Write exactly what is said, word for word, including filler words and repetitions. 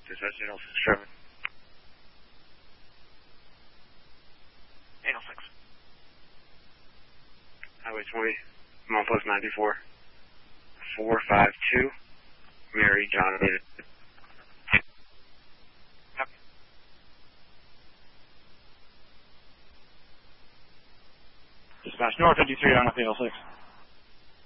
Dispatch eight oh six traffic. eight oh six. Highway twenty, Monpost ninety-four. four five two, Mary John David. Yep. Dispatch North fifty-three on eight oh six.